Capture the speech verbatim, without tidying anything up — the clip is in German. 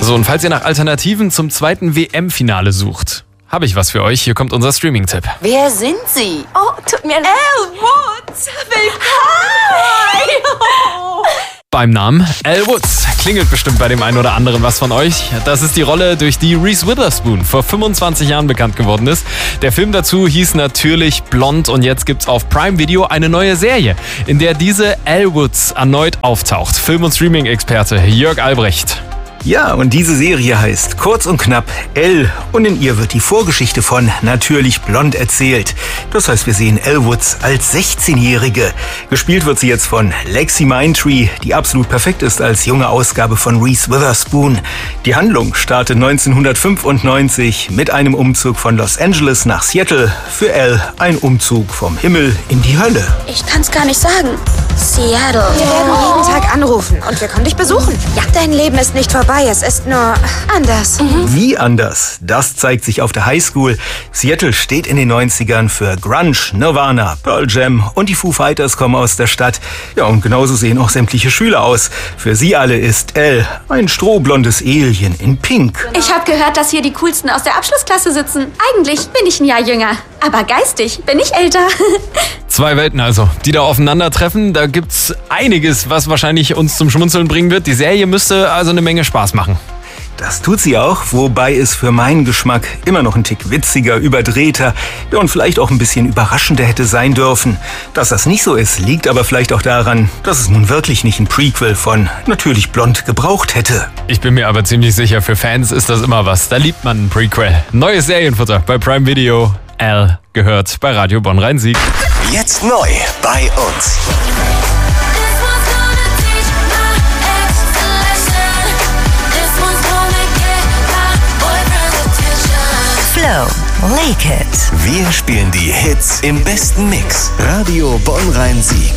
So, und falls ihr nach Alternativen zum zweiten W M-Finale sucht, habe ich was für euch. Hier kommt unser Streaming-Tipp. Wer sind Sie? Oh, tut mir leid. Elle Woods, willkommen. Beim Namen Elle Woods klingelt bestimmt bei dem einen oder anderen was von euch. Das ist die Rolle, durch die Reese Witherspoon vor fünfundzwanzig Jahren bekannt geworden ist. Der Film dazu hieß natürlich Blond und jetzt gibt's auf Prime Video eine neue Serie, in der diese Elle Woods erneut auftaucht. Film- und Streaming-Experte Jörg Albrecht. Ja, und diese Serie heißt kurz und knapp Elle und in ihr wird die Vorgeschichte von Natürlich Blond erzählt. Das heißt, wir sehen Elle Woods als sechzehnjährige. Gespielt wird sie jetzt von Lexi Mindtree, die absolut perfekt ist als junge Ausgabe von Reese Witherspoon. Die Handlung startet neunzehnhundertfünfundneunzig mit einem Umzug von Los Angeles nach Seattle. Für Elle ein Umzug vom Himmel in die Hölle. Ich kann's gar nicht sagen. Seattle. Wir werden jeden Tag anrufen und wir kommen dich besuchen. Ja, dein Leben ist nicht vorbei, es ist nur anders. Mhm. Wie anders? Das zeigt sich auf der Highschool. Seattle steht in den neunzigern für Grunge, Nirvana, Pearl Jam und die Foo Fighters kommen aus der Stadt. Ja, und genauso sehen auch sämtliche Schüler aus. Für sie alle ist Elle ein strohblondes Alien in Pink. Ich habe gehört, dass hier die Coolsten aus der Abschlussklasse sitzen. Eigentlich bin ich ein Jahr jünger, aber geistig bin ich älter. Zwei Welten also, die da aufeinandertreffen. Da gibt's einiges, was wahrscheinlich uns zum Schmunzeln bringen wird. Die Serie müsste also eine Menge Spaß machen. Das tut sie auch, wobei es für meinen Geschmack immer noch ein Tick witziger, überdrehter und vielleicht auch ein bisschen überraschender hätte sein dürfen. Dass das nicht so ist, liegt aber vielleicht auch daran, dass es nun wirklich nicht ein Prequel von Natürlich Blond gebraucht hätte. Ich bin mir aber ziemlich sicher, für Fans ist das immer was. Da liebt man ein Prequel. Neues Serienfutter bei Prime Video. Elle gehört bei Radio Bonn-Rhein-Sieg. Jetzt neu bei uns. Flow, Like It. Wir spielen die Hits im besten Mix. Radio Bonn-Rhein-Sieg.